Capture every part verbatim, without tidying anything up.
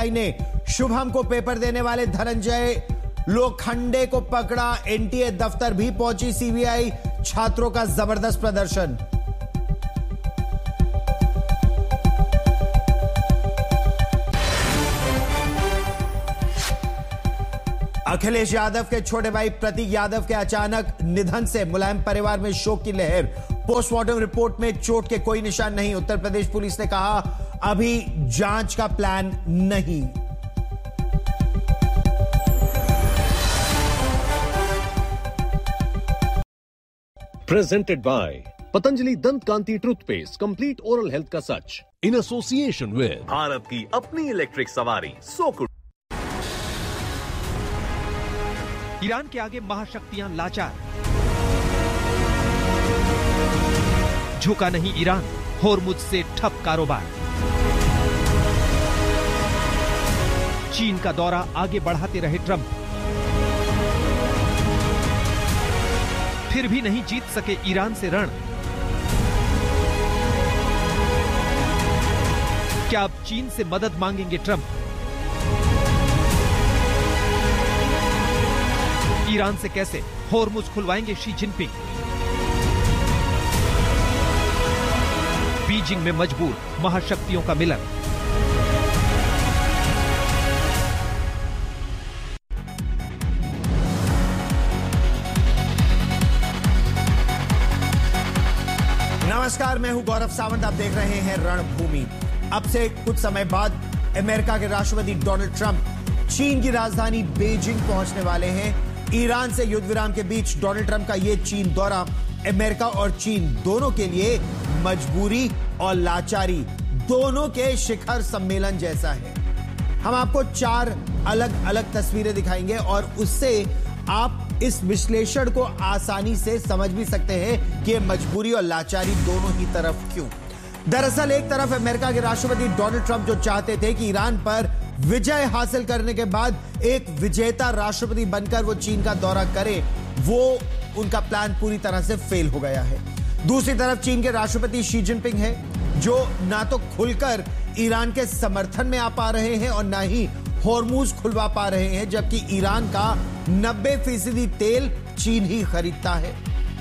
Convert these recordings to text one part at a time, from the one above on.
ने शुभम को पेपर देने वाले धनंजय लोखंडे को पकड़ा। एनटीए दफ्तर भी पहुंची सीबीआई। छात्रों का जबरदस्त प्रदर्शन। अखिलेश यादव के छोटे भाई प्रतीक यादव के अचानक निधन से मुलायम परिवार में शोक की लहर। पोस्टमार्टम रिपोर्ट में चोट के कोई निशान नहीं। उत्तर प्रदेश पुलिस ने कहा अभी जांच का प्लान नहीं। Presented by पतंजलि दंत कांति टूथपेस्ट, कंप्लीट ओरल हेल्थ का सच, इन एसोसिएशन विद भारत की अपनी इलेक्ट्रिक सवारी सोकुड। ईरान के आगे महाशक्तियां लाचार। झुका नहीं ईरान, होर्मुज से ठप कारोबार। चीन का दौरा आगे बढ़ाते रहे ट्रंप, फिर भी नहीं जीत सके ईरान से रण। क्या अब चीन से मदद मांगेंगे ट्रंप? ईरान से कैसे होर्मुज खुलवाएंगे शी जिनपिंग? बीजिंग में मजबूर महाशक्तियों का मिलन। नमस्कार, मैं हूं गौरव सावंत। आप देख रहे हैं रणभूमि। अब से कुछ समय बाद अमेरिका के राष्ट्रपति डोनाल्ड ट्रंप चीन की राजधानी बीजिंग पहुंचने वाले हैं। ईरान से युद्ध विराम के बीच डोनाल्ड ट्रंप का यह चीन दौरा अमेरिका और चीन दोनों के लिए मजबूरी और लाचारी दोनों के शिखर सम्मेलन जैसा है। हम आपको चार अलग अलग तस्वीरें दिखाएंगे और उससे आप इस विश्लेषण को आसानी से समझ भी सकते हैं कि मजबूरी और लाचारी दोनों ही तरफ क्यों। दरअसल एक तरफ अमेरिका के राष्ट्रपति डोनाल्ड ट्रंप जो चाहते थे कि ईरान पर विजय हासिल करने के बाद एक विजेता राष्ट्रपति बनकर वो चीन का दौरा करे, वो उनका प्लान पूरी तरह से फेल हो गया है। दूसरी तरफ चीन के राष्ट्रपति शी जिनपिंग है जो ना तो खुलकर ईरान के समर्थन में आ पा रहे हैं और ना ही होर्मुज खुलवा पा रहे हैं, जबकि ईरान का नब्बे फीसदी तेल चीन ही खरीदता है।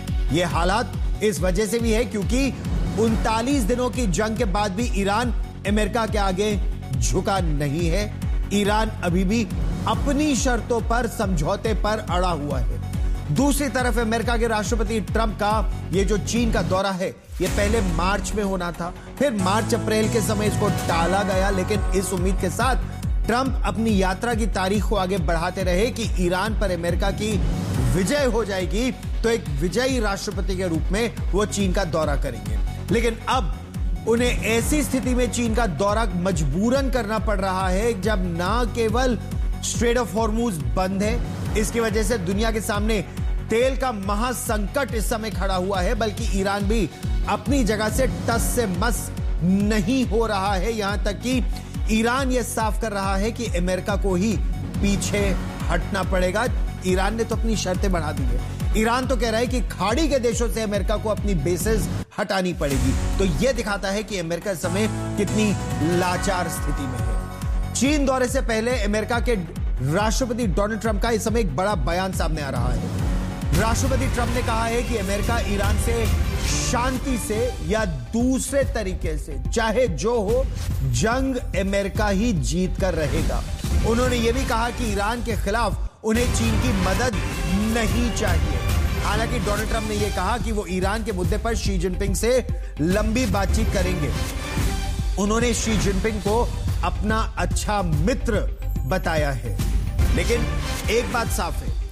यह हालात इस वजह से भी है क्योंकि उनतालीस दिनों की जंग के बाद भी ईरान अमेरिका के आगे झुका नहीं है। ईरान अभी भी अपनी शर्तों पर समझौते पर अड़ा हुआ है। दूसरी तरफ अमेरिका के राष्ट्रपति ट्रंप का यह जो चीन का दौरा है, यह पहले मार्च में होना था, फिर मार्च अप्रैल के समय इसको टाला गया, लेकिन इस उम्मीद के साथ ट्रंप अपनी यात्रा की तारीख को आगे बढ़ाते रहे कि ईरान पर अमेरिका की विजय हो जाएगी तो एक विजयी राष्ट्रपति के रूप में वो चीन का दौरा करेंगे। लेकिन अब उन्हें ऐसी स्थिति में चीन का दौरा मजबूरन करना पड़ रहा है जब ना केवल स्ट्रेट ऑफ हॉर्मुज बंद है, इसकी वजह से दुनिया के सामने तेल का महासंकट इस समय खड़ा हुआ है, बल्कि ईरान भी अपनी जगह से टस से मस नहीं हो रहा है। यहां तक कि ईरान यह साफ कर रहा है कि अमेरिका को ही पीछे हटना पड़ेगा। ईरान ने तो अपनी शर्तें बढ़ा दी है। ईरान तो कह रहा है कि खाड़ी के देशों से अमेरिका को अपनी बेसेस हटानी पड़ेगी। तो यह दिखाता है कि अमेरिका इस समय कितनी लाचार स्थिति में है। चीन दौरे से पहले अमेरिका के राष्ट्रपति डोनाल्ड ट्रंप का इस समय एक बड़ा बयान सामने आ रहा है। राष्ट्रपति ट्रंप ने कहा है कि अमेरिका ईरान से शांति से या दूसरे तरीके से चाहे जो हो, जंग अमेरिका ही जीत कर रहेगा। उन्होंने यह भी कहा कि ईरान के खिलाफ उन्हें चीन की मदद नहीं चाहिए। हालांकि डोनाल्ड ट्रंप ने यह कहा कि वो ईरान के मुद्दे पर शी जिनपिंग से लंबी बातचीत करेंगे। उन्होंने शी जिनपिंग को अपना अच्छा मित्र बताया है। लेकिन एक बात साफ है,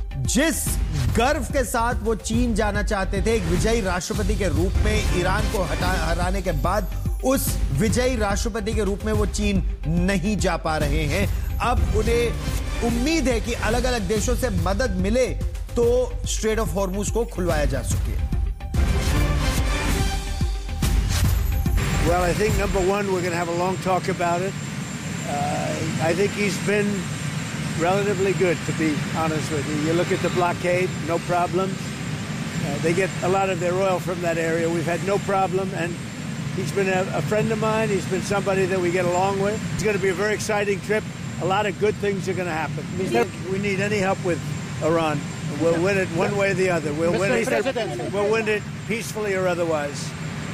जिस गर्व के साथ वो चीन जाना चाहते थे एक विजयी राष्ट्रपति के रूप में ईरान को हटा हराने के बाद, उस विजयी राष्ट्रपति के रूप में वो चीन नहीं जा पा रहे हैं। अब उन्हें उम्मीद है कि अलग अलग देशों से मदद मिले तो स्ट्रेट ऑफ हॉर्मुज को खुलवाया जा सके। Well, I think number one, we're going to have a long talk about it. Uh, I think he's been relatively good, to be honest with you. You look at the blockade, no problems. Uh, they get a lot of their oil from that area. We've had no problem, and He's been a, a friend of mine. He's been somebody that we get along with. It's going to be a very exciting trip. A lot of good things are going to happen. We need any help with Iran. We'll win it one way or the other. We'll win it. We'll win it peacefully or otherwise.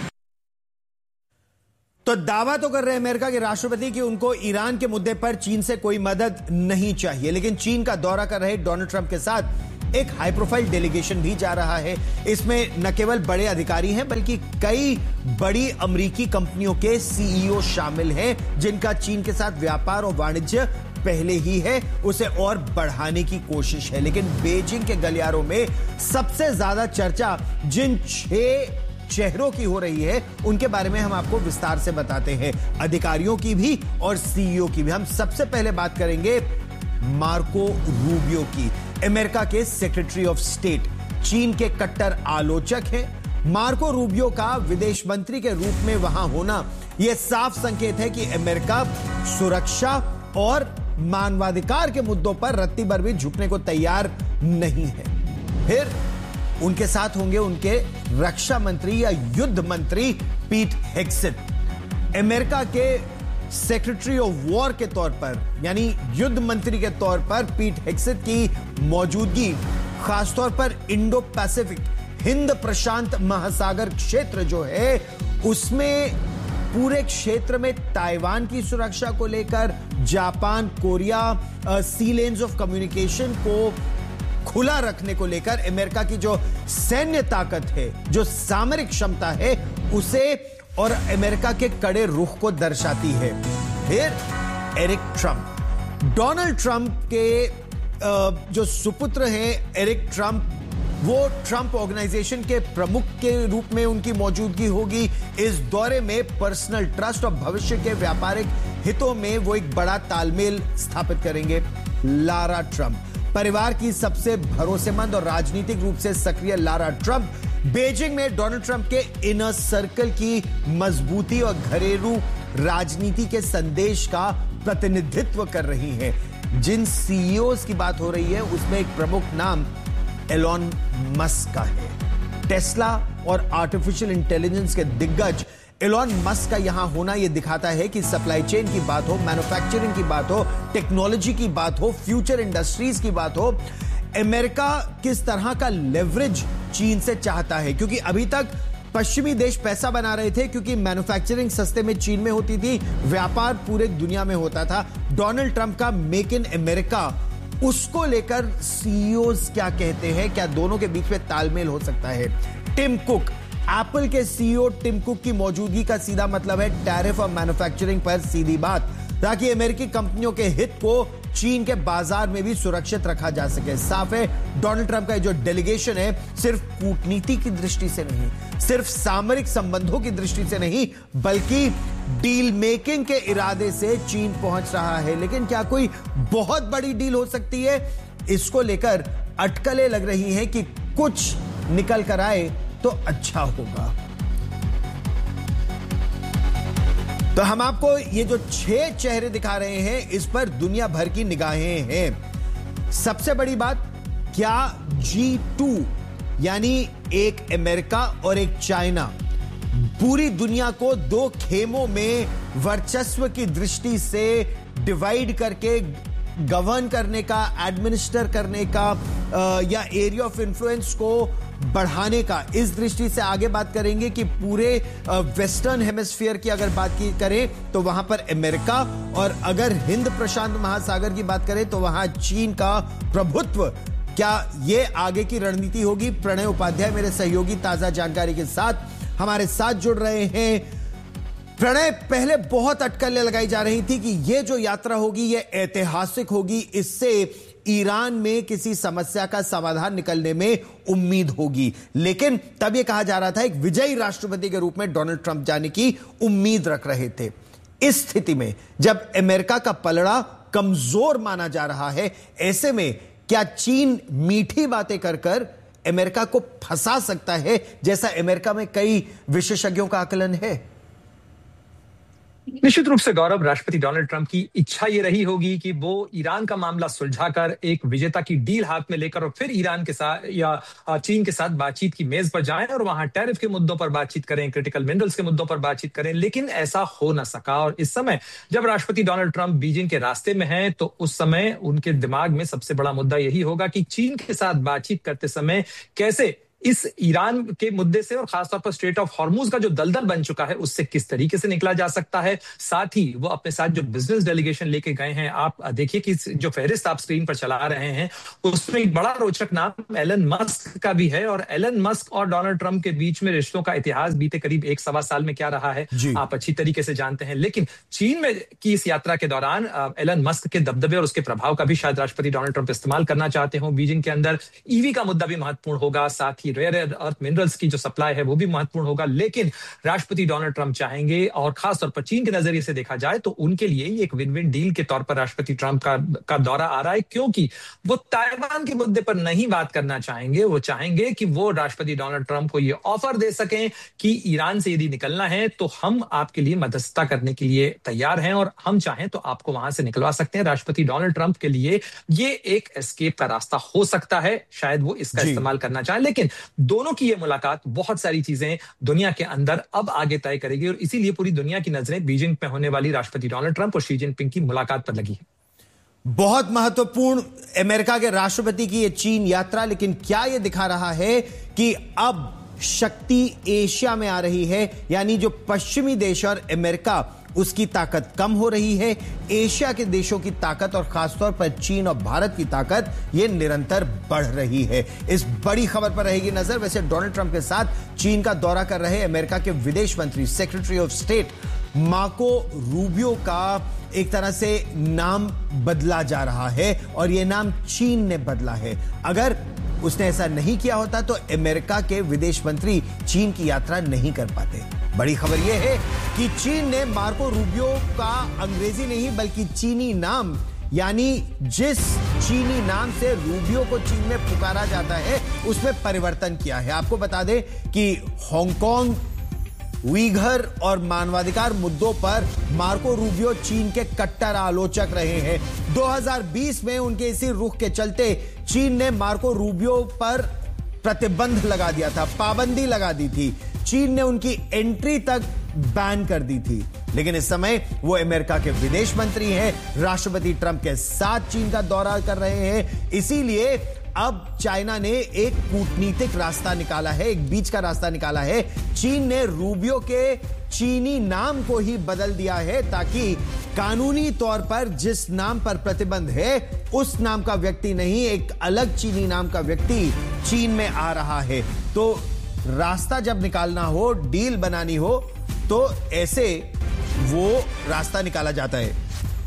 तो दावा तो कर रहे हैं America के राष्ट्रपति कि उनको ईरान के मुद्दे पर चीन से कोई मदद नहीं चाहिए, लेकिन चीन का दौरा कर रहे डोनाल्ड ट्रंप के साथ एक हाई प्रोफाइल डेलीगेशन भी जा रहा है। इसमें न केवल बड़े अधिकारी हैं बल्कि कई बड़ी अमेरिकी कंपनियों के सीईओ शामिल हैं, जिनका चीन के साथ व्यापार और वाणिज्य पहले ही है, उसे और बढ़ाने की कोशिश है। लेकिन बीजिंग के गलियारों में सबसे ज्यादा चर्चा जिन छह चेहरों की हो रही है उनके बारे में हम आपको विस्तार से बताते हैं, अधिकारियों की भी और सीईओ की भी। हम सबसे पहले बात करेंगे मार्को रूबियो की, अमेरिका के सेक्रेटरी ऑफ स्टेट, चीन के कट्टर आलोचक हैं। मार्को रूबियो का विदेश मंत्री के रूप में वहां होना यह साफ संकेत है कि अमेरिका सुरक्षा और मानवाधिकार के मुद्दों पर रत्ती भर भी झुकने को तैयार नहीं है। फिर उनके साथ होंगे उनके रक्षा मंत्री या युद्ध मंत्री पीट हेग्सेथ। अमेरिका के सेक्रेटरी ऑफ वॉर के तौर पर यानी युद्ध मंत्री के तौर पर पीट हेग्सेथ की मौजूदगी खासतौर पर इंडो पैसिफिक, हिंद प्रशांत महासागर क्षेत्र जो है उसमें पूरे क्षेत्र में ताइवान की सुरक्षा को लेकर, Japan, Korea C lens of communication को खुला रखने को लेकर अमेरिका की जो सैन्य ताकत है, जो सामरिक क्षमता है, उसे और अमेरिका के कड़े रुख को दर्शाती है। फिर एरिक ट्रंप, डोनाल्ड ट्रंप के जो सुपुत्र हैं एरिक ट्रंप, वो ट्रंप ऑर्गेनाइजेशन के प्रमुख के रूप में उनकी मौजूदगी होगी। इस दौरे में पर्सनल ट्रस्ट और भविष्य के व्यापारिक हितों में वो एक बड़ा तालमेल स्थापित करेंगे। लारा ट्रंप, परिवार की सबसे भरोसेमंद और राजनीतिक रूप से सक्रिय लारा ट्रंप बीजिंग में डोनाल्ड ट्रंप के इनर सर्कल की मजबूती और घरेलू राजनीति के संदेश का प्रतिनिधित्व कर रही हैं। जिन सीईओज की बात हो रही है उसमें एक प्रमुख नाम एलॉन मस्क का है। टेस्ला और आर्टिफिशियल इंटेलिजेंस के दिग्गज एलॉन मस्क का यहां होना यह दिखाता है कि सप्लाई चेन की बात हो, मैन्युफैक्चरिंग की बात हो, टेक्नोलॉजी की बात हो, फ्यूचर इंडस्ट्रीज की बात हो, अमेरिका किस तरह का लेवरेज चीन से चाहता है। क्योंकि अभी तक पश्चिमी देश पैसा बना रहे थे क्योंकि मैन्युफैक्चरिंग सस्ते में चीन में होती थी, व्यापार पूरे दुनिया में होता था। डोनाल्ड ट्रंप का मेक इन अमेरिका, उसको लेकर सीईओज क्या कहते हैं, क्या दोनों के बीच में तालमेल हो सकता है। टिम कुक, एप्पल के सीईओ टिम कुक की मौजूदगी का सीधा मतलब है टैरिफ और मैन्युफैक्चरिंग पर सीधी बात, ताकि अमेरिकी कंपनियों के हित को चीन के बाजार में भी सुरक्षित रखा जा सके। साफ है डोनाल्ड ट्रंप का जो डेलीगेशन है सिर्फ कूटनीति की दृष्टि से नहीं, सिर्फ सामरिक संबंधों की दृष्टि से नहीं, बल्कि डील मेकिंग के इरादे से चीन पहुंच रहा है। लेकिन क्या कोई बहुत बड़ी डील हो सकती है, इसको लेकर अटकलें लग रही हैं कि कुछ निकल कर आए तो अच्छा होगा। तो हम आपको ये जो छह चेहरे दिखा रहे हैं इस पर दुनिया भर की निगाहें हैं। सबसे बड़ी बात, क्या जी टू यानी एक अमेरिका और एक चाइना पूरी दुनिया को दो खेमों में वर्चस्व की दृष्टि से डिवाइड करके गवर्न करने का, एडमिनिस्टर करने का या एरिया ऑफ इन्फ्लुएंस को बढ़ाने का, इस दृष्टि से आगे बात करेंगे कि पूरे वेस्टर्न हेमिस्फीयर की अगर बात की करें तो वहां पर अमेरिका, और अगर हिंद प्रशांत महासागर की बात करें तो वहां चीन का प्रभुत्व। क्या यह आगे की रणनीति होगी? प्रणय उपाध्याय मेरे सहयोगी ताजा जानकारी के साथ हमारे साथ जुड़ रहे हैं। प्रणय, पहले बहुत अटकलें लगाई जा रही थी कि यह जो यात्रा होगी यह ऐतिहासिक होगी, इससे ईरान में किसी समस्या का समाधान निकलने में उम्मीद होगी। लेकिन तब यह कहा जा रहा था एक विजयी राष्ट्रपति के रूप में डोनाल्ड ट्रंप जाने की उम्मीद रख रहे थे। इस स्थिति में जब अमेरिका का पलड़ा कमजोर माना जा रहा है, ऐसे में क्या चीन मीठी बातें कर कर अमेरिका को फंसा सकता है, जैसा अमेरिका में कई विशेषज्ञों का आकलन है? निश्चित रूप से गौरव, राष्ट्रपति डोनाल्ड ट्रंप की इच्छा ये रही होगी कि वो ईरान का मामला सुलझाकर एक विजेता की डील हाथ में लेकर और फिर ईरान के साथ या चीन के साथ बातचीत की मेज पर जाएं और वहां टैरिफ के मुद्दों पर बातचीत करें, क्रिटिकल मिनरल्स के मुद्दों पर बातचीत करें। लेकिन ऐसा हो ना सका और इस समय जब राष्ट्रपति डोनाल्ड ट्रंप बीजिंग के रास्ते में हैं तो उस समय उनके दिमाग में सबसे बड़ा मुद्दा यही होगा कि चीन के साथ बातचीत करते समय कैसे इस ईरान के मुद्दे से और खासतौर पर स्ट्रेट ऑफ हॉर्मुज का जो दलदल बन चुका है उससे किस तरीके से निकला जा सकता है। साथ ही वो अपने साथ जो बिजनेस डेलीगेशन लेके गए हैं, आप देखिए कि जो फहरिस्त आप स्क्रीन पर चला रहे हैं उसमें एक बड़ा रोचक नाम एलन मस्क का भी है। और एलन मस्क और डोनाल्ड ट्रंप के बीच में रिश्तों का इतिहास बीते करीब एक सवा साल में क्या रहा है आप अच्छी तरीके से जानते हैं। लेकिन चीन में की इस यात्रा के दौरान एलन मस्क के दबदबे और उसके प्रभाव का भी शायद राष्ट्रपति डोनाल्ड ट्रंप इस्तेमाल करना चाहते हो। बीजिंग के अंदर ईवी का मुद्दा भी महत्वपूर्ण होगा, साथ ही रेयर अर्थ मिनरल्स की जो सप्लाई है वो भी महत्वपूर्ण होगा। लेकिन राष्ट्रपति डोनाल्ड ट्रंप चाहेंगे और खासतौर पर चीन के नजरिए से देखा जाए तो उनके लिए ये एक विन विन डील के तौर पर राष्ट्रपति ट्रंप का का दौरा आ रहा है, क्योंकि वो ताइवान के मुद्दे पर नहीं बात करना चाहेंगे। वो चाहेंगे कि वो राष्ट्रपति डोनाल्ड ट्रंप को ये ऑफर दे सकें कि ईरान से यदि निकलना है तो हम आपके लिए मध्यस्थता करने के लिए तैयार हैं और हम चाहें तो आपको वहां से निकलवा सकते हैं। राष्ट्रपति डोनाल्ड ट्रंप के लिए ये एक एस्केप का रास्ता हो सकता है, शायद वो इसका इस्तेमाल करना चाहें। लेकिन दोनों की ये मुलाकात बहुत सारी चीजें दुनिया के अंदर अब आगे तय करेगी और इसीलिए पूरी दुनिया की नजरें बीजिंग में होने वाली राष्ट्रपति डोनाल्ड ट्रंप और शी जिनपिंग की मुलाकात पर लगी है। बहुत महत्वपूर्ण अमेरिका के राष्ट्रपति की यह चीन यात्रा, लेकिन क्या यह दिखा रहा है कि अब शक्ति एशिया में आ रही है, यानी जो पश्चिमी देश और अमेरिका उसकी ताकत कम हो रही है, एशिया के देशों की ताकत और खासतौर पर चीन और भारत की ताकत ये निरंतर बढ़ रही है। इस बड़ी खबर पर रहेगी नजर। वैसे डोनाल्ड ट्रंप के साथ चीन का दौरा कर रहे अमेरिका के विदेश मंत्री secretary of state Marco Rubio का एक तरह से नाम बदला जा रहा है और यह नाम चीन ने बदला है। अगर उसने ऐसा नहीं किया होता तो अमेरिका के विदेश मंत्री चीन की यात्रा नहीं कर पाते। बड़ी खबर यह है कि चीन ने मार्को रूबियो का अंग्रेजी नहीं बल्कि चीनी नाम, यानी जिस चीनी नाम से रूबियो को चीन में पुकारा जाता है उसमें परिवर्तन किया है। आपको बता दें कि हांगकांग, उइघर और मानवाधिकार मुद्दों पर मार्को रूबियो चीन के कट्टर आलोचक रहे हैं। दो हज़ार बीस में उनके इसी रुख के चलते चीन ने मार्को रूबियो पर प्रतिबंध लगा दिया था, पाबंदी लगा दी थी। चीन ने उनकी एंट्री तक बैन कर दी थी। लेकिन इस समय वो अमेरिका के विदेश मंत्री हैं, राष्ट्रपति ट्रंप के साथ चीन का दौरा कर रहे हैं। इसीलिए अब चाइना ने एक कूटनीतिक रास्ता निकाला है, एक बीच का रास्ता निकाला है। चीन ने रूबियो के चीनी नाम को ही बदल दिया है ताकि कानूनी तौर पर जिस नाम पर प्रतिबंध है उस नाम का व्यक्ति नहीं, एक अलग चीनी नाम का व्यक्ति चीन में आ रहा है। तो रास्ता जब निकालना हो, डील बनानी हो, तो ऐसे वो रास्ता निकाला जाता है।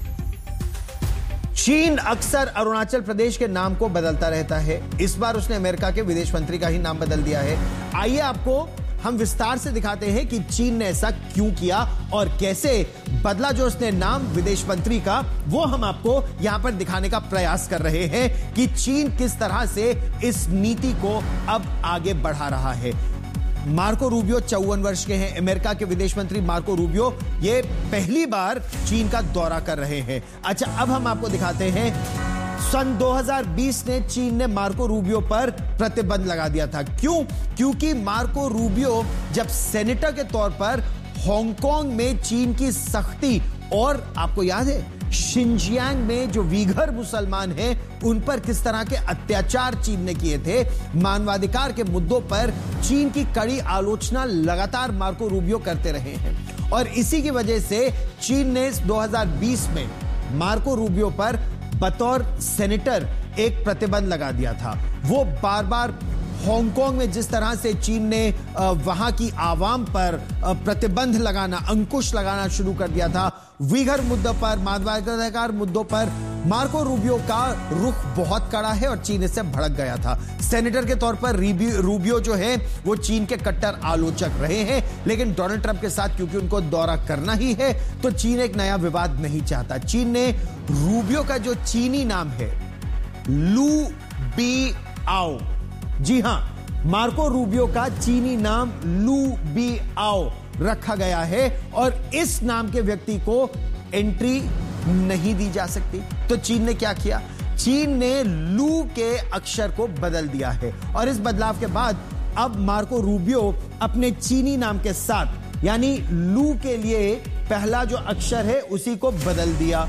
चीन अक्सर अरुणाचल प्रदेश के नाम को बदलता रहता है। इस बार उसने अमेरिका के विदेश मंत्री का ही नाम बदल दिया है। आइए आपको हम विस्तार से दिखाते हैं कि चीन ने ऐसा क्यों किया और कैसे बदला जो उसने नाम विदेश मंत्री का, वो हम आपको यहां पर दिखाने का प्रयास कर रहे हैं कि चीन किस तरह से इस नीति को अब आगे बढ़ा रहा है। मार्को रूबियो चौवन वर्ष के हैं। अमेरिका के विदेश मंत्री मार्को रूबियो ये पहली बार चीन का दौरा कर रहे हैं। अच्छा, अब हम आपको दिखाते हैं सन दो हज़ार बीस ने चीन ने मार्को रूबियो पर प्रतिबंध लगा दिया था। क्यों? क्योंकि मार्को रूबियो जब सेनेटर के तौर पर हांगकांग में चीन की सख्ती, और आपको याद है शिनजियांग में जो वीघर मुसलमान हैं उन पर किस तरह के अत्याचार चीन ने किए थे, मानवाधिकार के मुद्दों पर चीन की कड़ी आलोचना लगातार मार्को रूबियो करते रहे हैं। और इसी की वजह से चीन ने दो हज़ार बीस में मार्को रूबियो पर बतौर सेनेटर एक प्रतिबंध लगा दिया था। वो बार बार हांगकांग में जिस तरह से चीन ने वहां की आवाम पर प्रतिबंध लगाना, अंकुश लगाना शुरू कर दिया था, वीघर मुद्दों पर, मानवाधिकार मुद्दों पर मार्को रूबियो का रुख बहुत कड़ा है और चीन इससे भड़क गया था। सेनेटर के तौर पर रूबियो जो है वो चीन के कट्टर आलोचक रहे हैं, लेकिन डोनाल्ड ट्रंप के साथ क्योंकि उनको दौरा करना ही है तो चीन एक नया विवाद नहीं चाहता। चीन ने रूबियो का जो चीनी नाम है लू बी आओ, जी हां, मार्को रूबियो का चीनी नाम लू बी आओ, रखा गया है और इस नाम के व्यक्ति को एंट्री नहीं दी जा सकती। तो चीन ने क्या किया? चीन ने लू के अक्षर को बदल दिया है और इस बदलाव के बाद अब मार्को रूबियो अपने चीनी नाम के साथ यानी लू के लिए पहला जो अक्षर है उसी को बदल दिया।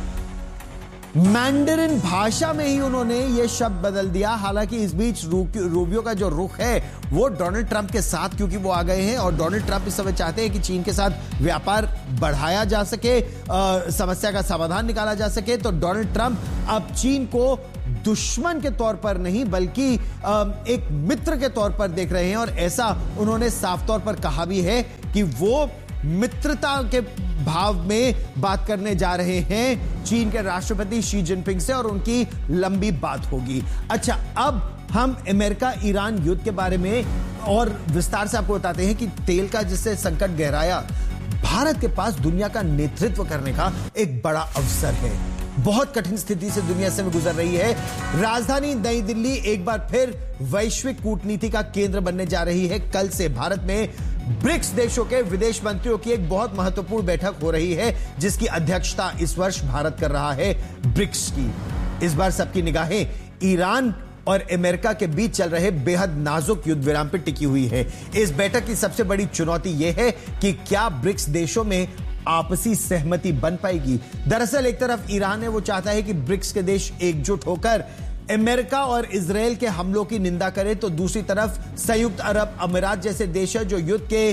मैंडरिन भाषा में ही उन्होंने यह शब्द बदल दिया। हालांकि इस बीच रूबियो का जो रुख है वो डोनाल्ड ट्रंप के साथ, क्योंकि वो आ गए हैं और डोनाल्ड ट्रंप इस समय चाहते हैं कि चीन के साथ व्यापार बढ़ाया जा सके, आ, समस्या का समाधान निकाला जा सके। तो डोनाल्ड ट्रंप अब चीन को दुश्मन के तौर पर नहीं बल्कि एक मित्र के तौर पर देख रहे हैं और ऐसा उन्होंने साफ तौर पर कहा भी है कि वो मित्रता के भाव में बात करने जा रहे हैं चीन के राष्ट्रपति शी जिनपिंग से और उनकी लंबी बात होगी। अच्छा, अब हम अमेरिका ईरान युद्ध के बारे में और विस्तार से आपको बताते हैं कि तेल का जिससे संकट गहराया, भारत के पास दुनिया का नेतृत्व करने का एक बड़ा अवसर है। बहुत कठिन स्थिति से दुनिया से गुजर रही है। राजधानी नई दिल्ली एक बार फिर वैश्विक कूटनीति का केंद्र बनने जा रही है। कल से भारत में ब्रिक्स देशों के विदेश मंत्रियों की एक बहुत महत्वपूर्ण बैठक हो रही है जिसकी अध्यक्षता इस वर्ष भारत कर रहा है ब्रिक्स की। इस बार सबकी निगाहें ईरान और अमेरिका के बीच चल रहे बेहद नाजुक युद्ध विराम पर टिकी हुई है। इस बैठक की सबसे बड़ी चुनौती यह है कि क्या ब्रिक्स देशों में आपसी सहमति बन पाएगी। दरअसल एक तरफ ईरान है, वो चाहता है कि ब्रिक्स के देश एकजुट होकर अमेरिका और इजराइल के हमलों की निंदा करें, तो दूसरी तरफ संयुक्त अरब अमीरात जैसे देश है जो युद्ध के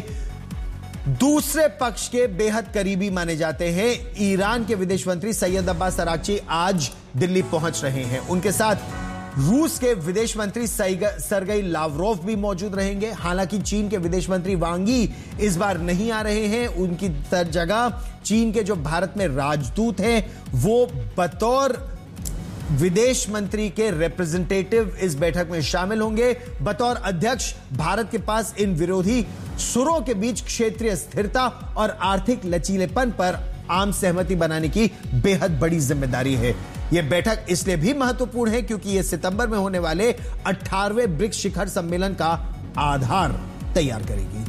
दूसरे पक्ष के बेहद करीबी माने जाते हैं। ईरान के विदेश मंत्री सैयद अब्बास अराक्ची आज दिल्ली पहुंच रहे हैं। उनके साथ रूस के विदेश मंत्री सरगेई लावरोव भी मौजूद रहेंगे। हालांकि चीन के विदेश मंत्री वांग यी इस बार नहीं आ रहे हैं। उनकी जगह चीन के जो भारत में राजदूत हैं वो बतौर विदेश मंत्री के रिप्रेजेंटेटिव इस बैठक में शामिल होंगे। बतौर अध्यक्ष भारत के पास इन विरोधी सुरों के बीच क्षेत्रीय स्थिरता और आर्थिक लचीलेपन पर आम सहमति बनाने की बेहद बड़ी जिम्मेदारी है। यह बैठक इसलिए भी महत्वपूर्ण है क्योंकि यह सितंबर में होने वाले अठारहवें ब्रिक्स शिखर सम्मेलन का आधार तैयार करेगी।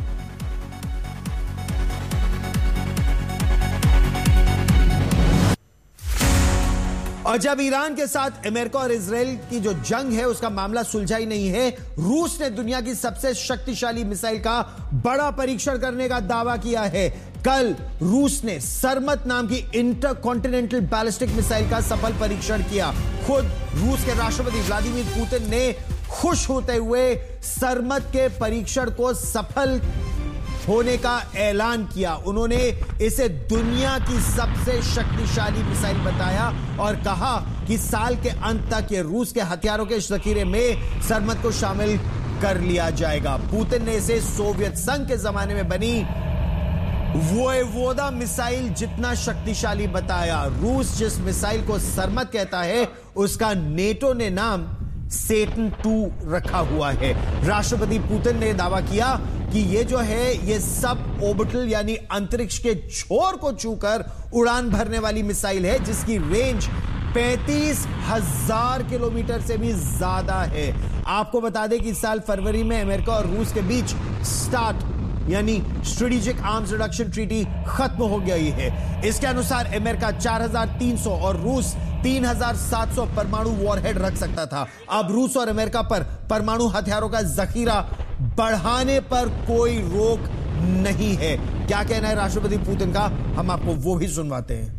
और जब ईरान के साथ अमेरिका और इजराइल की जो जंग है उसका मामला सुलझा ही नहीं है, रूस ने दुनिया की सबसे शक्तिशाली मिसाइल का बड़ा परीक्षण करने का दावा किया है। कल रूस ने सरमत नाम की इंटरकॉन्टिनेंटल बैलिस्टिक मिसाइल का सफल परीक्षण किया। खुद रूस के राष्ट्रपति व्लादिमीर पुतिन ने खुश होते हुए सरमत के परीक्षण को सफल होने का ऐलान किया। उन्होंने इसे दुनिया की सबसे शक्तिशाली मिसाइल बताया और कहा कि साल के अंत तक ये रूस के हथियारों के जखीरे में सरमत को शामिल कर लिया जाएगा। पुतिन ने इसे सोवियत संघ के जमाने में बनी वोयवोदा मिसाइल जितना शक्तिशाली बताया। रूस जिस मिसाइल को सरमत कहता है उसका नेटो ने नाम सेटन टू रखा हुआ है। राष्ट्रपति पुतिन ने दावा किया कि ये जो है ये सब ऑर्बिटल यानी अंतरिक्ष के छोर को छूकर उड़ान भरने वाली मिसाइल है जिसकी रेंज पैंतीस हजार किलोमीटर से भी ज्यादा है। आपको बता दें कि इस साल फरवरी में अमेरिका और रूस के बीच स्टार्ट यानी स्ट्रेटेजिक आर्म्स रिडक्शन ट्रीटी खत्म हो गई है। इसके अनुसार अमेरिका चार हजार तीन सौ और रूस तीन हजार सात सौ परमाणु वॉरहेड रख सकता था। अब रूस और अमेरिका पर परमाणु हथियारों का जखीरा बढ़ाने पर कोई रोक नहीं है। क्या कहना है राष्ट्रपति पुतिन का, हम आपको वो भी सुनवाते हैं।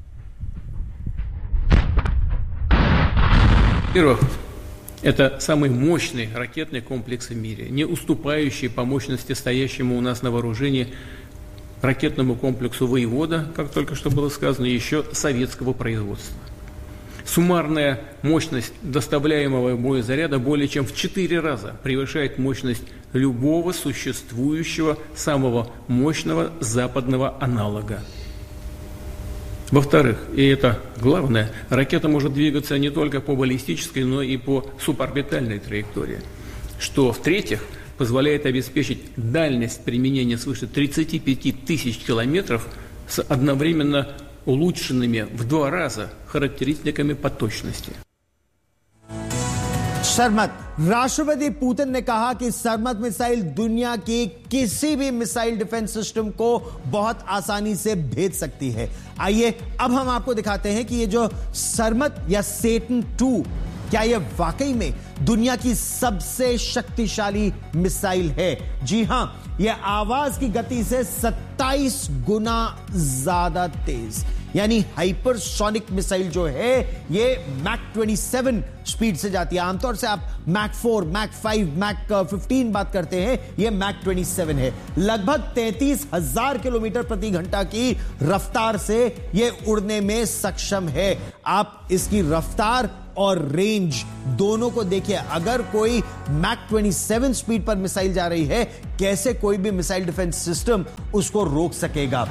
Во-первых, это самый мощный ракетный комплекс в мире, не уступающий по мощности стоящему у нас на вооружении ракетному комплексу «Воевода», как только что было сказано, еще советского производства. Суммарная мощность доставляемого боезаряда более чем в четыре раза превышает мощность любого существующего самого мощного западного аналога. Во-вторых, и это главное, ракета может двигаться не только по баллистической, но и по суборбитальной траектории, что, в-третьих, позволяет обеспечить дальность применения свыше тридцати пяти тысяч километров с одновременно улучшенными в два раза характеристиками по точности. सरमत। राष्ट्रपति पुतिन ने कहा कि सरमत मिसाइल दुनिया की किसी भी मिसाइल डिफेंस सिस्टम को बहुत आसानी से भेद सकती है। आइए अब हम आपको दिखाते हैं कि ये जो सरमत या सेटन टू, क्या यह वाकई में दुनिया की सबसे शक्तिशाली मिसाइल है। जी हां, यह आवाज की गति से सत्ताईस गुना ज्यादा तेज, यानी हाइपरसोनिक मिसाइल जो है ये मैक सत्ताईस स्पीड से जाती है। आमतौर से आप Mac four, Mac five, Mac पंद्रह बात करते हैं, ये मैक सत्ताईस है। लगभग तैंतीस हजार किलोमीटर प्रति घंटा की रफ्तार से ये उड़ने में सक्षम है। आप इसकी रफ्तार और रेंज दोनों को देखिए। अगर कोई मैक सत्ताईस स्पीड पर मिसाइल जा रही है, कैसे कोई भी मिसाइल डिफेंस सिस्टम उसको रोक सकेगा।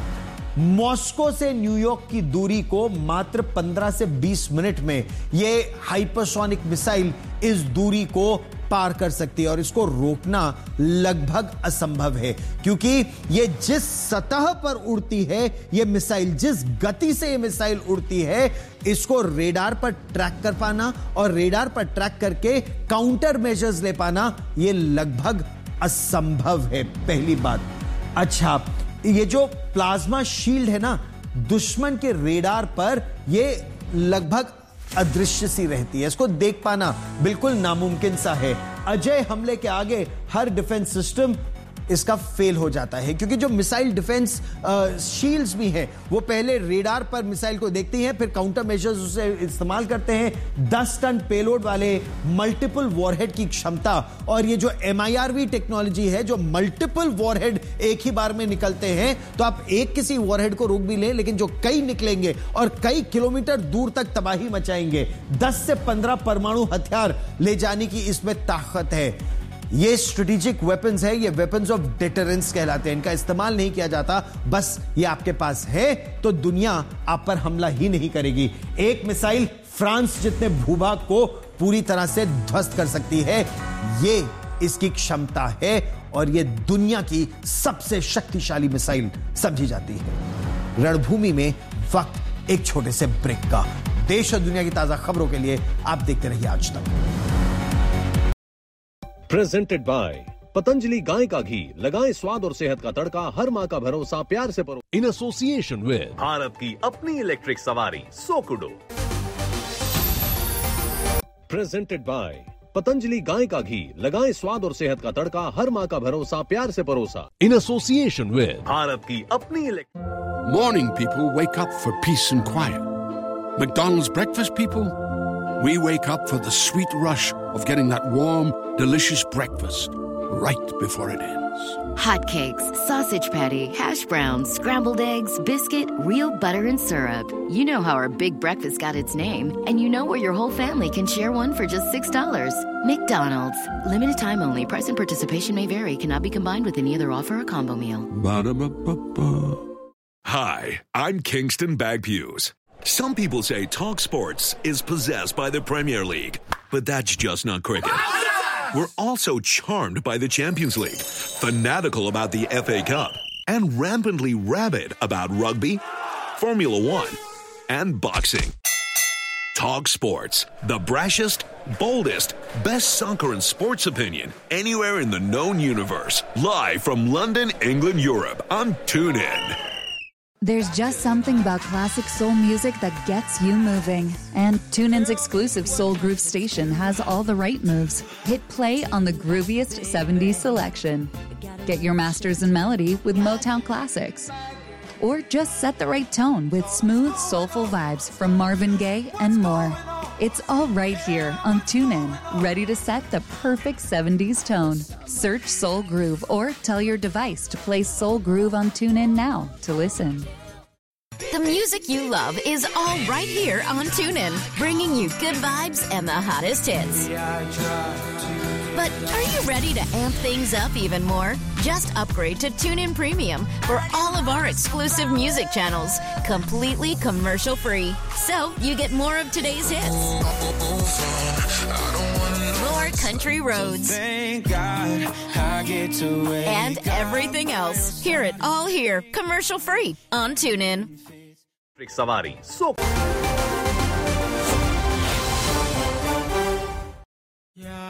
मॉस्को से न्यूयॉर्क की दूरी को मात्र पंद्रह से बीस मिनट में यह हाइपरसोनिक मिसाइल इस दूरी को पार कर सकती है और इसको रोकना लगभग असंभव है, क्योंकि यह जिस सतह पर उड़ती है, यह मिसाइल जिस गति से यह मिसाइल उड़ती है, इसको रेडार पर ट्रैक कर पाना और रेडार पर ट्रैक करके काउंटर मेजर्स ले पाना यह लगभग असंभव है। पहली बात। अच्छा, ये जो प्लाज्मा शील्ड है ना, दुश्मन के रेडार पर ये लगभग अदृश्य सी रहती है, इसको देख पाना बिल्कुल नामुमकिन सा है। अजय हमले के आगे हर डिफेंस सिस्टम इसका फेल हो जाता है, क्योंकि जो मिसाइल डिफेंस शील्ड्स भी हैं वो पहले रेडार पर मिसाइल को देखती हैं, फिर काउंटर मेजर्स उसे इस्तेमाल करते हैं। दस टन पेलोड वाले मल्टीपल वॉरहेड की क्षमता और ये जो M I R V technology है, जो मल्टीपल वॉरहेड एक ही बार में निकलते हैं, तो आप एक किसी वॉरहेड को रोक भी लें, लेकिन जो कई निकलेंगे और कई किलोमीटर दूर तक तबाही मचाएंगे, दस से पंद्रह परमाणु हथियार ले जाने की इसमें ताकत है। ये स्ट्रेटेजिक वेपन्स है, ये वेपन्स ऑफ डिटरेंस कहलाते हैं। इनका इस्तेमाल नहीं किया जाता, बस ये आपके पास है तो दुनिया आप पर हमला ही नहीं करेगी। एक मिसाइल फ्रांस जितने भूभाग को पूरी तरह से ध्वस्त कर सकती है, ये इसकी क्षमता है और ये दुनिया की सबसे शक्तिशाली मिसाइल समझी जाती है। रणभूमि में वक्त एक छोटे से ब्रेक का। देश और दुनिया की ताजा खबरों के लिए आप देखते रहिए आज तक। प्रेजेंटेड बाय पतंजलि गाय का घी, लगाएं स्वाद और सेहत का तड़का, हर माँ का भरोसा प्यार से परो। इन एसोसिएशन विद भारत की अपनी इलेक्ट्रिक सवारी सोकुडो। प्रेजेंटेड बाय पतंजलि गाय का घी, लगाएं स्वाद और सेहत का तड़का, हर माँ का भरोसा प्यार से परोसा। इन एसोसिएशन विद भारत की अपनी electric. Morning people wake up for peace and quiet. McDonald's breakfast people, we wake up for the sweet rush of getting that warm, delicious breakfast right before it ends. Hotcakes, sausage patty, hash browns, scrambled eggs, biscuit, real butter and syrup. You know how our big breakfast got its name, and you know where your whole family can share one for just six dollars. McDonald's. Limited time only. Price and participation may vary. Cannot be combined with any other offer or combo meal. Ba-da-ba-ba-ba. Hi, I'm Kingston Bagpuse. Some people say Talk Sports is possessed by the Premier League, but that's just not cricket. We're also charmed by the Champions League, fanatical about the F A Cup, and rampantly rabid about rugby, Formula One, and boxing. Talk Sports, the brashest, boldest, best soccer and sports opinion anywhere in the known universe. Live from London, England, Europe on TuneIn. There's just something about classic soul music that gets you moving. And TuneIn's exclusive Soul Groove station has all the right moves. Hit play on the grooviest seventies selection. Get your masters in melody with Motown classics. Or just set the right tone with smooth, soulful vibes from Marvin Gaye and more. It's all right here on TuneIn, ready to set the perfect seventies tone. Search Soul Groove or tell your device to play Soul Groove on TuneIn now to listen. The music you love is all right here on TuneIn, bringing you good vibes and the hottest hits. But are you ready to amp things up even more? Just upgrade to TuneIn Premium for all of our exclusive music channels, completely commercial free. So you get more of today's hits, more country roads, and everything else. Hear it all here, commercial free on TuneIn. सवारी सो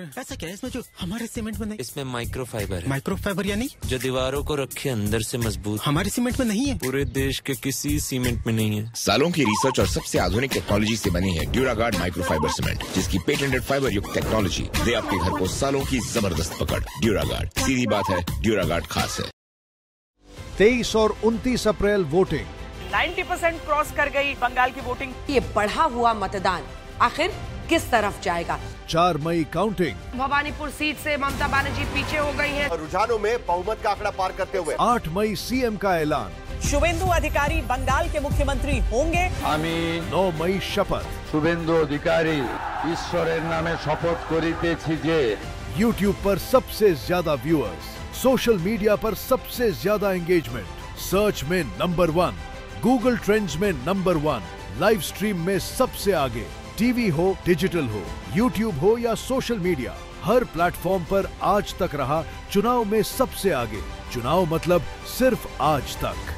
ऐसा क्या है इसमें जो हमारे cement में नहीं? इसमें माइक्रोफाइबर है। माइक्रोफाइबर यानी जो दीवारों को रखे अंदर से मजबूत। हमारे सीमेंट में नहीं है। पूरे देश के किसी सीमेंट में नहीं है। सालों की रिसर्च और सबसे आधुनिक टेक्नोलॉजी से बनी है ड्यूरागार्ड माइक्रोफाइबर सीमेंट, जिसकी पेटेंटेड फाइबर युक्त टेक्नोलॉजी दे आपके घर को सालों की जबरदस्त पकड़। ड्यूरागार्ड, सीधी बात है, ड्यूरागार्ड खास है। तेईस और उनतीस अप्रैल वोटिंग। नब्बे परसेंट क्रॉस कर गई बंगाल की वोटिंग। ये बढ़ा हुआ मतदान आखिर किस तरफ जाएगा? चार मई काउंटिंग। भवानीपुर सीट से ममता बनर्जी पीछे हो गई है रुझानों में बहुमत का आंकड़ा पार करते हुए। आठ मई सीएम का ऐलान। शुभेंदु अधिकारी बंगाल के मुख्यमंत्री होंगे। नौ मई शपथ। शुभेंदु अधिकारी ईश्वरेर नामे शपथ करितेछि जे। यूट्यूब पर सबसे ज्यादा व्यूअर्स, सोशल मीडिया पर सबसे ज्यादा एंगेजमेंट, सर्च में नंबर वन, गूगल ट्रेंड्स में नंबर वन, लाइव स्ट्रीम में सबसे आगे। टीवी हो, डिजिटल हो, यूट्यूब हो या सोशल मीडिया, हर प्लेटफॉर्म पर आज तक रहा चुनाव में सबसे आगे। चुनाव मतलब सिर्फ आज तक।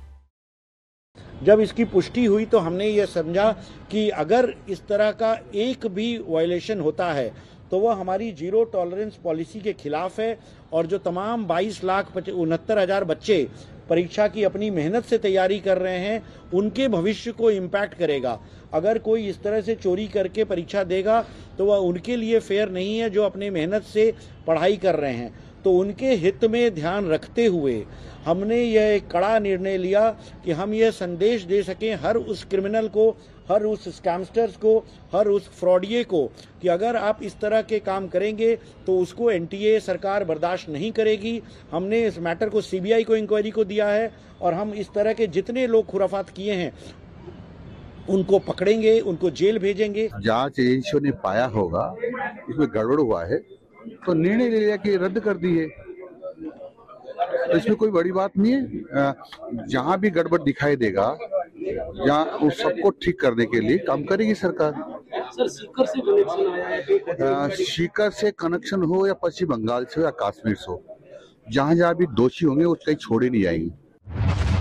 जब इसकी पुष्टि हुई तो हमने ये समझा कि अगर इस तरह का एक भी वायलेशन होता है तो वह हमारी जीरो टॉलरेंस पॉलिसी के खिलाफ है, और जो तमाम बाईस लाख उनहत्तर हजार बच्चे परीक्षा की अपनी मेहनत से तैयारी कर रहे हैं उनके भविष्य को इम्पैक्ट करेगा। अगर कोई इस तरह से चोरी करके परीक्षा देगा तो वह उनके लिए फेयर नहीं है जो अपने मेहनत से पढ़ाई कर रहे हैं। तो उनके हित में ध्यान रखते हुए हमने यह एक कड़ा निर्णय लिया कि हम यह संदेश दे सकें हर उस क्रिमिनल को, हर उस स्कैमस्टर्स को, हर उस फ्रॉडिये को कि अगर आप इस तरह के काम करेंगे तो उसको एनटीए सरकार बर्दाश्त नहीं करेगी। हमने इस मैटर को सीबीआई को इंक्वायरी को दिया है और हम इस तरह के जितने लोग खुराफात किए हैं उनको पकड़ेंगे, उनको जेल भेजेंगे। जांच एजेंसियों ने पाया होगा इसमें गड़बड़ हुआ है तो निर्णय ले लिया कि रद्द कर दिए। तो इसमें कोई बड़ी बात नहीं है। जहां भी गड़बड़ दिखाई देगा जहां उस सबको ठीक करने के लिए काम करेगी सरकार। सर, सीकर से कनेक्शन आया है तो सीकर से कनेक्शन हो या पश्चिम बंगाल से हो या कश्मीर से हो, जहां जहां भी दोषी होंगे वो कहीं छोड़े नहीं जाएंगे।